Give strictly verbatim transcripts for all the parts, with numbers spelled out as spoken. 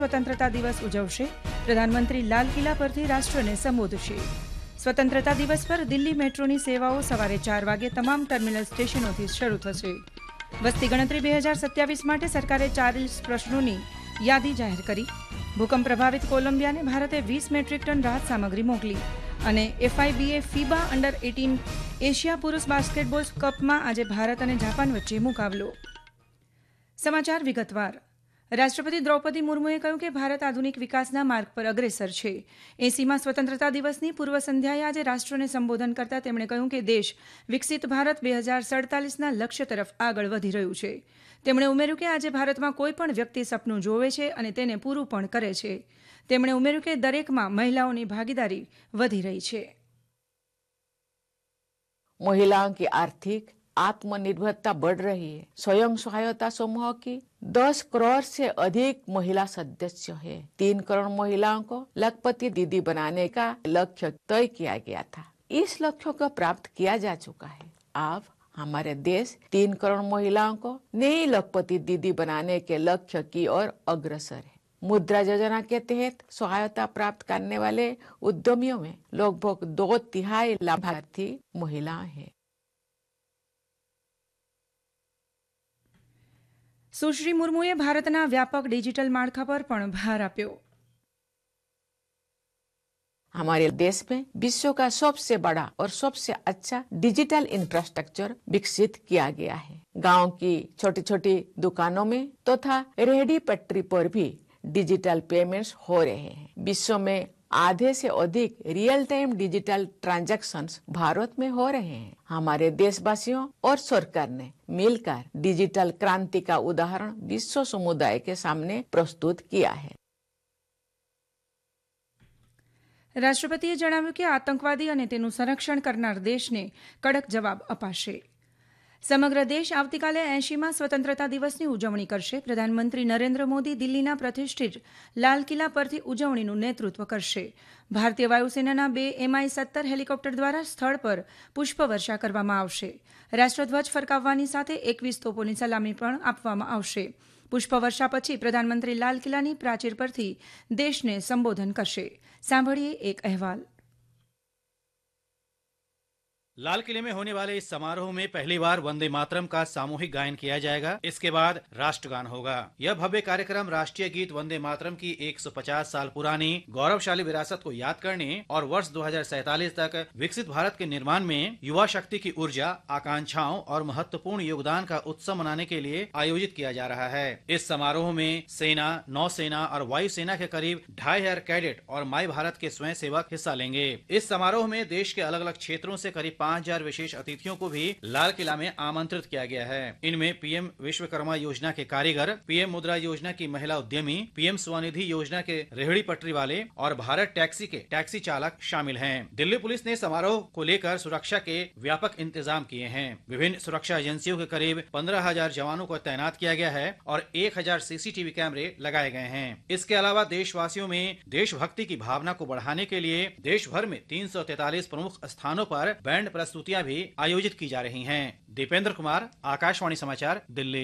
સ્વતંત્રતા દિવસ ઉજવશે. પ્રધાનમંત્રી લાલ કિલ્લા પરથી રાષ્ટ્રને સંબોધશે. સ્વતંત્રતા દિવસ પર દિલ્હી મેટ્રોની સેવાઓ સવારે ચાર વાગે તમામ ટર્મિનલ સ્ટેશનોથી શરૂ થશે. વસ્તી ગણતરી બે હજાર સત્યાવીસ માટે સરકારે ચાલીસ પ્રશ્નોની યાદી જાહેર કરી. ભૂકંપ પ્રભાવિત કોલંબિયાને ભારતે વીસ મેટ્રિક ટન રાહત સામગ્રી મોકલી. અને એફઆઈબીએ ફીબા અંડર એટીન એશિયા પુરુષ બાસ્કેટબોલ કપમાં આજે ભારત અને જાપાન વચ્ચે મુકાબલો. સમાચાર વિગતવાર. રાષ્ટ્રપતિ દ્રૌપદી મુર્મુએ કહ્યું કે ભારત આધુનિક વિકાસના માર્ગ પર અગ્રેસર છે. એસીમાં સ્વતંત્રતા દિવસની પૂર્વ સંધ્યાએ આજે રાષ્ટ્રને સંબોધન કરતા તેમણે કહ્યું કે દેશ વિકસિત ભારત બે હજાર સડતાલીસના લક્ષ્ય તરફ આગળ વધી રહ્યું છે. તેમણે ઉમેર્યું કે આજે ભારતમાં કોઈ પણ વ્યક્તિ સપનું જોવે છે અને તેને પૂરું પણ કરે છે. તેમણે ઉમેર્યું કે દરેકમાં મહિલાઓની ભાગીદારી વધી રહી છે. महिलाओं की आर्थिक आत्मनिर्भरता बढ़ रही है. स्वयं सहायता समूह की दस करोड़ से अधिक महिला सदस्य है. तीन करोड़ महिलाओं को लखपति दीदी बनाने का लक्ष्य तय किया गया था. इस लक्ष्य को प्राप्त किया जा चुका है. अब हमारे देश तीन करोड़ महिलाओं को नई लखपति दीदी बनाने के लक्ष्य की ओर अग्रसर है. मुद्रा योजना के तहत सहायता प्राप्त करने वाले उद्यमियों में लगभग दो तिहाई लाभार्थी महिलाएं हैं. સુશ્રી મુર્મુએ ભારતના વ્યાપક ડિજિટલ માળખા પર પણ ભાર આપ્યો. हमारे देश में विश्व का सबसे बड़ा और सबसे अच्छा डिजिटल इंफ्रास्ट्रक्चर विकसित किया गया है. गांव की छोटी छोटी दुकानों में तथा तो रेहड़ी पटरी पर भी डिजिटल पेमेंट्स हो रहे हैं. विश्व में आधे से अधिक real time digital transactions Bharat में हो रहे हैं. हमारे देशवासियों और सरकार ने मिलकर डिजिटल क्रांति का उदाहरण विश्व समुदाय के सामने प्रस्तुत किया है. રાષ્ટ્રપતિએ જણાવ્યું કે આતંકવાદી અને તેનું સંરક્ષણ કરનાર દેશને કડક જવાબ અપાશે. સમગ્ર દેશ આવતીકાલે એંશીમાં સ્વતંત્રતા દિવસની ઉજવણી કરશે. પ્રધાનમંત્રી નરેન્દ્ર મોદી દિલ્હીના પ્રતિષ્ઠિત લાલ કિલ્લા પરથી ઉજવણીનું નેતૃત્વ કરશે. ભારતીય વાયુસેનાના બે એમઆઈ સત્તર હેલિકોપ્ટર દ્વારા સ્થળ પર પુષ્પવર્ષા કરવામાં આવશે. રાષ્ટ્રધ્વજ ફરકાવવાની સાથે એકવીસ તોપોની સલામી પણ આપવામાં આવશે. પુષ્પવર્ષા પછી પ્રધાનમંત્રી લાલ કિલ્લાની પ્રાચીર પરથી દેશને સંબોધન કરશે. સાંભળીએ એક અહેવાલ. लाल किले में होने वाले इस समारोह में पहली बार वंदे मातरम का सामूहिक गायन किया जाएगा. इसके बाद राष्ट्रगान होगा. यह भव्य कार्यक्रम राष्ट्रीय गीत वंदे मातरम की एक सौ पचास साल पुरानी गौरवशाली विरासत को याद करने और वर्ष दो हज़ार सैंतालीस तक विकसित भारत के निर्माण में युवा शक्ति की ऊर्जा, आकांक्षाओं और महत्वपूर्ण योगदान का उत्सव मनाने के लिए आयोजित किया जा रहा है. इस समारोह में सेना, नौसेना और वायुसेना के करीब ढाई हजार कैडेट और माई भारत के स्वयं सेवक हिस्सा लेंगे. इस समारोह में देश के अलग अलग क्षेत्रों से करीब पाँच हजार विशेष अतिथियों को भी लाल किला में आमंत्रित किया गया है. इनमें पीएम विश्वकर्मा योजना के कारीगर, पीएम मुद्रा योजना की महिला उद्यमी, पीएम स्वनिधि योजना के रेहड़ी पटरी वाले और भारत टैक्सी के टैक्सी चालक शामिल हैं. दिल्ली पुलिस ने समारोह को लेकर सुरक्षा के व्यापक इंतजाम किए हैं. विभिन्न सुरक्षा एजेंसियों के करीब पंद्रह हजार जवानों को तैनात किया गया है और एक हजार सीसीटीवी कैमरे लगाए गए हैं. इसके अलावा देशवासियों में देशभक्ति की भावना को बढ़ाने के लिए देश भर में तीन सौ तैतालीस प्रमुख स्थानों पर बैंड प्रस्तुतियां भी आयोजित की जा रही हैं. दीपेंद्र कुमार, आकाशवाणी समाचार, दिल्ली.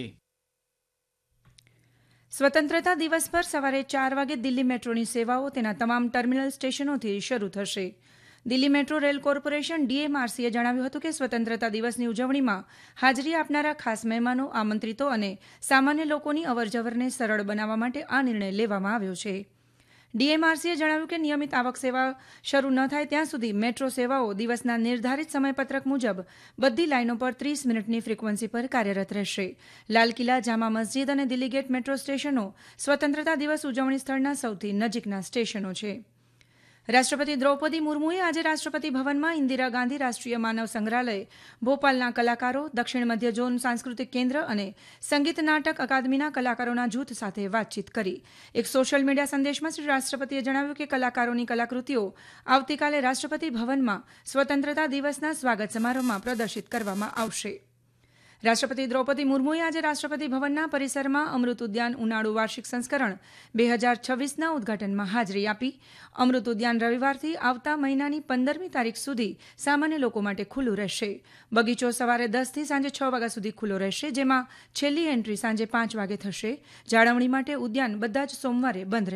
સ્વતંત્રતા દિવસ પર સવારે ચાર વાગે દિલ્હી મેટ્રોની સેવાઓ તેના તમામ ટર્મિનલ સ્ટેશનોથી શરૂ થશે. દિલ્હી મેટ્રો રેલ કોર્પોરેશન ડીએમઆરસીએ જણાવ્યું હતું કે સ્વતંત્રતા દિવસની ઉજવણીમાં હાજરી આપનારા ખાસ મહેમાનો, આમંત્રિતો અને સામાન્ય લોકોની અવરજવરને સરળ બનાવવા માટે આ નિર્ણય લેવામાં આવ્યો છે. ડીએમઆરસીએ જણાવ્યું કે નિયમિત આવક સેવા શરૂ ન થાય ત્યાં સુધી મેટ્રો સેવાઓ દિવસના નિર્ધારિત સમયપત્રક મુજબ બધી લાઇનો પર ત્રીસ મિનિટની ફ્રીક્વન્સી પર કાર્યરત રહેશે. લાલ કિલ્લા, જામા મસ્જિદ અને દિલ્હી ગેટ મેટ્રો સ્ટેશનો સ્વતંત્રતા દિવસ ઉજવણી સ્થળના સૌથી નજીકના સ્ટેશનો છે. રાષ્ટ્રપતિ દ્રૌપદી મુર્મુએ આજે રાષ્ટ્રપતિ ભવનમાં ઇન્દિરા ગાંધી રાષ્ટ્રીય માનવ સંગ્રહાલય, ભોપાલના કલાકારો, દક્ષિણ મધ્ય ઝોન સાંસ્કૃતિક કેન્દ્ર અને સંગીત નાટક અકાદમીના કલાકારોના જૂથ સાથે વાતચીત કરી. એક સોશિયલ મીડિયા સંદેશમાં શ્રી રાષ્ટ્રપતિએ જણાવ્યું કે કલાકારોની કલાકૃતિઓ આવતીકાલે રાષ્ટ્રપતિ ભવનમાં સ્વતંત્રતા દિવસના સ્વાગત સમારોહમાં પ્રદર્શિત કરવામાં આવશે. રાષ્ટ્રપતિ દ્રૌપદી મુર્મુએ આજે રાષ્ટ્રપતિ ભવનના પરિસરમાં અમૃત ઉદ્યાન ઉનાળુ વાર્ષિક સંસ્કરણ બે હજાર છવ્વીસના ઉદઘાટનમાં હાજરી આપી. અમૃત ઉદ્યાન રવિવારથી આવતા મહિનાની પંદરમી તારીખ સુધી સામાન્ય લોકો માટે ખુલ્લું રહેશે. બગીચો સવારે દસથી સાંજે છ વાગ્યા સુધી ખુલ્લો રહેશે, જેમાં છેલ્લી એન્ટ્રી સાંજે પાંચ વાગે થશે. જાળવણી માટે ઉદ્યાન બધા જ સોમવારે બંધ રહેશે.